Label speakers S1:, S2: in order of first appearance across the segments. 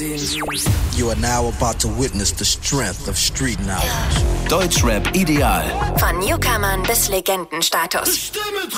S1: You are now about to witness the strength of street knowledge.
S2: Deutschrap ideal.
S3: Von Newcomern bis Legendenstatus.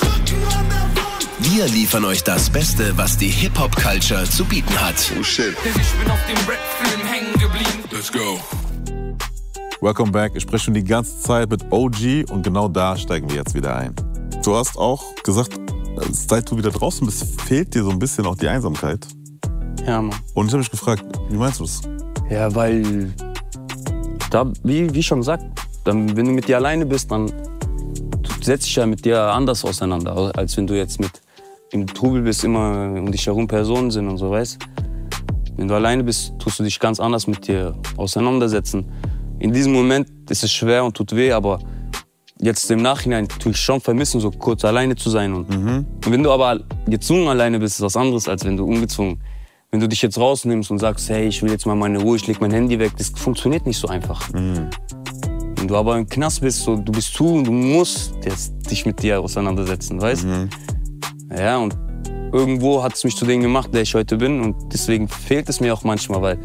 S2: Wir liefern euch das Beste, was die Hip-Hop-Culture zu bieten hat.
S4: Oh shit.
S5: Ich bin auf dem Rap-Film hängen geblieben.
S4: Let's go.
S6: Welcome back. Ich spreche schon die ganze Zeit mit OG und genau da steigen wir jetzt wieder ein. Du hast auch gesagt, seit du wieder draußen bist, fehlt dir so ein bisschen auch die Einsamkeit.
S7: Ja, Mann.
S6: Und ich habe mich gefragt, wie meinst du das?
S7: Ja, weil, da, wie schon gesagt, dann, wenn du mit dir alleine bist, dann setzt dich ja mit dir anders auseinander, als wenn du jetzt mit im Trubel bist, immer um dich herum Personen sind und so, weißt. Wenn du alleine bist, tust du dich ganz anders mit dir auseinandersetzen. In diesem Moment ist es schwer und tut weh, aber jetzt im Nachhinein tue ich schon vermissen, so kurz alleine zu sein. Und wenn du aber gezwungen alleine bist, ist was anderes, als wenn du ungezwungen. Wenn du dich jetzt rausnimmst und sagst, hey, ich will jetzt mal meine Ruhe, ich leg mein Handy weg, das funktioniert nicht so einfach. Wenn du aber im Knast bist, so, du bist zu und du musst dich mit dir auseinandersetzen, weißt? Ja, und irgendwo hat es mich zu dem gemacht, der ich heute bin. Und deswegen fehlt es mir auch manchmal, weil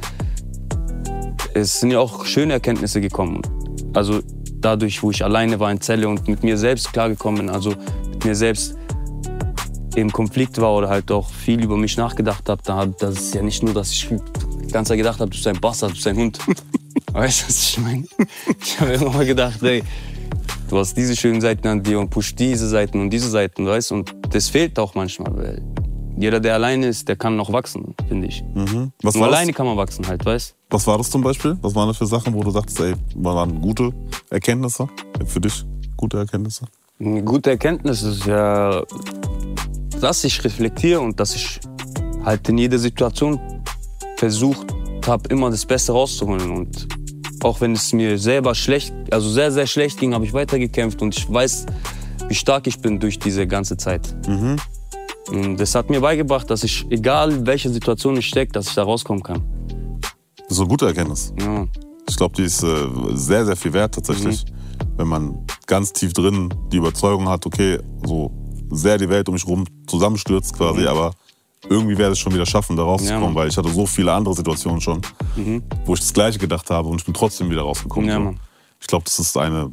S7: es sind ja auch schöne Erkenntnisse gekommen. Also dadurch, wo ich alleine war in Zelle und mit mir selbst klargekommen bin, also mit mir selbst im Konflikt war oder halt auch viel über mich nachgedacht habe, das ist ja nicht nur, dass ich die ganze Zeit gedacht habe, du bist ein Bastard, du bist ein Hund. Weißt du, was ich meine? Ich habe immer mal gedacht, ey, du hast diese schönen Seiten an dir und pusht diese Seiten und diese Seiten, weißt du? Und das fehlt auch manchmal, weil jeder, der alleine ist, der kann noch wachsen, finde ich. Nur alleine kann man wachsen halt, weißt du?
S6: Was war das zum Beispiel? Was waren das für Sachen, wo du sagtest, ey, waren gute Erkenntnisse? Für dich gute Erkenntnisse?
S7: Eine gute Erkenntnis ist ja, dass ich reflektiere und dass ich halt in jeder Situation versucht habe, immer das Beste rauszuholen. Und auch wenn es mir selber schlecht, also sehr, sehr schlecht ging, habe ich weitergekämpft und ich weiß, wie stark ich bin durch diese ganze Zeit. Und das hat mir beigebracht, dass ich, egal in welcher Situation ich stecke, dass ich da rauskommen kann.
S6: Das ist eine gute Erkenntnis.
S7: Ja.
S6: Ich glaube, die ist sehr, sehr viel wert tatsächlich. Wenn man ganz tief drin die Überzeugung hat, okay, so sehr die Welt um mich rum zusammenstürzt quasi, aber irgendwie werde ich es schon wieder schaffen, da rauszukommen, weil ich hatte so viele andere Situationen schon, wo ich das Gleiche gedacht habe und ich bin trotzdem wieder rausgekommen.
S7: Ja,
S6: so. Ich glaube, das ist eine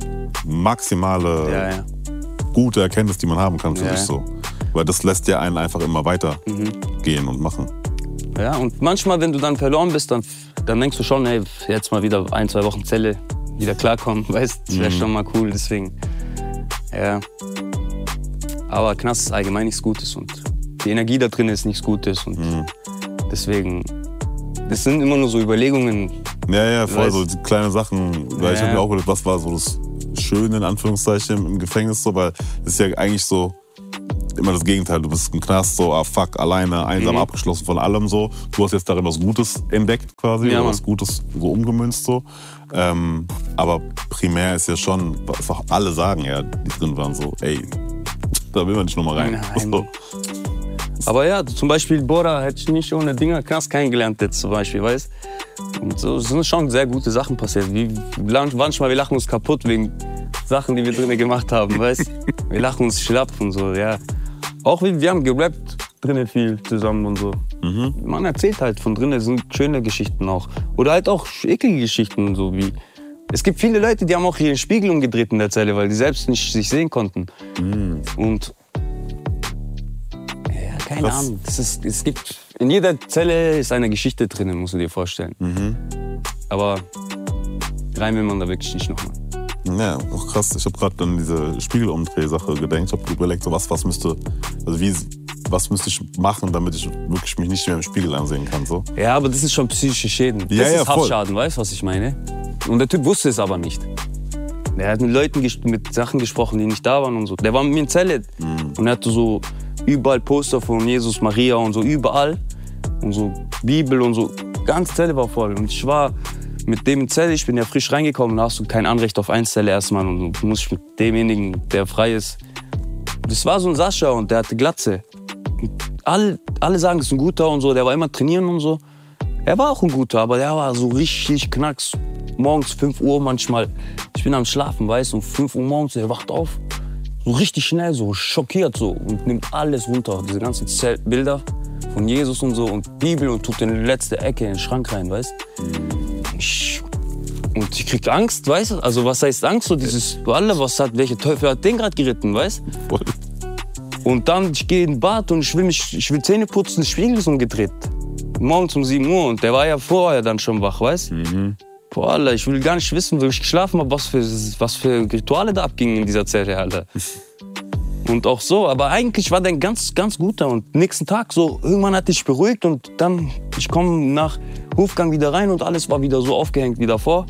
S6: maximale gute Erkenntnis, die man haben kann für sich so. Weil das lässt ja einen einfach immer weiter gehen und machen.
S7: Ja, und manchmal, wenn du dann verloren bist, dann denkst du schon, hey, jetzt mal wieder 1-2 Wochen Zelle, wieder klarkommen, weißt, das wäre schon mal cool, deswegen, ja. Aber Knast ist allgemein nichts Gutes und die Energie da drin ist nichts Gutes und deswegen, das sind immer nur so Überlegungen.
S6: Ja, voll, so die kleinen Sachen, weil ich habe mir auch gedacht, was war so das Schöne in Anführungszeichen im Gefängnis so, weil es ist ja eigentlich so immer das Gegenteil, du bist im Knast so, fuck, alleine, einsam, abgeschlossen von allem so. Du hast jetzt darin was Gutes entdeckt quasi, oder was Gutes so umgemünzt so. Aber primär ist ja schon, was auch alle sagen ja, die drin waren so, ey, da will man nicht nochmal rein. So.
S7: Aber ja, zum Beispiel Bora hätte ich nicht ohne Dinger Knast kennengelernt jetzt zum Beispiel, weißt du? Und so sind schon sehr gute Sachen passiert. Manchmal, wir lachen uns kaputt wegen Sachen, die wir drinnen gemacht haben, weißt du? Wir lachen uns schlapp und so, ja. Auch wir haben gerappt drinnen viel zusammen und so. Man erzählt halt von drinnen, sind schöne Geschichten auch. Oder halt auch eklige Geschichten, so wie... Es gibt viele Leute, die haben auch ihren Spiegel umgedreht in der Zelle, weil die selbst nicht sich sehen konnten. Und ja, keine Ahnung. Es gibt, in jeder Zelle ist eine Geschichte drin, musst du dir vorstellen. Aber rein will man da wirklich nicht nochmal.
S6: Ja, auch krass. Ich habe gerade an diese Spiegelumdreh-Sache gedacht. Ich habe überlegt, so was müsste ich machen, damit ich wirklich mich nicht mehr im Spiegel ansehen kann. So.
S7: Ja, aber das ist schon psychische Schäden. Das ist Haftschaden, weißt du, was ich meine? Und der Typ wusste es aber nicht. Der hat mit Leuten mit Sachen gesprochen, die nicht da waren und so. Der war mit mir in Zelle und er hatte so überall Poster von Jesus, Maria und so, überall. Und so Bibel und so. Ganz Zelle war voll. Und ich war mit dem in Zelle, ich bin ja frisch reingekommen, da hast du kein Anrecht auf Einzelle erstmal. Und du musst mit demjenigen, der frei ist. Das war so ein Sascha und der hatte Glatze. Und alle sagen, das ist ein guter und so. Der war immer trainieren und so. Er war auch ein guter, aber der war so richtig knacks. Morgens 5 Uhr manchmal. Ich bin am Schlafen, weißt du, um 5 Uhr morgens, er wacht auf. So richtig schnell, so schockiert so und nimmt alles runter. Diese ganzen Bilder von Jesus und so und Bibel und tut in die letzte Ecke in den Schrank rein, weißt und ich krieg Angst, weißt du? Also was heißt Angst? So dieses, welcher Teufel hat den gerade geritten, weißt du? Und dann, ich gehe in den Bad und ich will Zähne putzen, der Spiegel ist umgedreht. Morgens um 7 Uhr und der war ja vorher dann schon wach, weißt du? Boah, Alter, ich will gar nicht wissen, wo ich geschlafen habe, was für Rituale da abgingen in dieser Zeit, Alter. Und auch so, aber eigentlich war der ein ganz, ganz guter. Und nächsten Tag so, irgendwann hat sich beruhigt und dann, ich komme nach Hofgang wieder rein und alles war wieder so aufgehängt wie davor.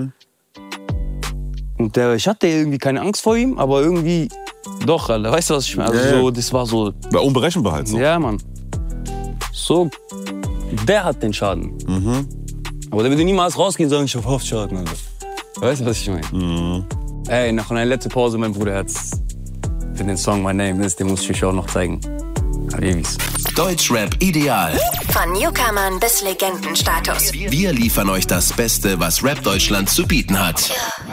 S7: Und ich hatte irgendwie keine Angst vor ihm, aber irgendwie doch, Alter. Weißt du, was ich meine? Also so, das war so...
S6: War unberechenbar halt so.
S7: Ja, Mann. So, der hat den Schaden. Aber der würde niemals rausgehen und sagen, ich hab Hofschaden, Alter. Weißt du, was ich meine? Ey, nach einer letzten Pause, mein Bruder hat's für den Song My Name ist, den muss ich euch auch noch zeigen. Ewig's.
S2: Deutschrap ideal.
S3: Von Newcomern bis Legendenstatus.
S2: Wir liefern euch das Beste, was Rap Deutschland zu bieten hat.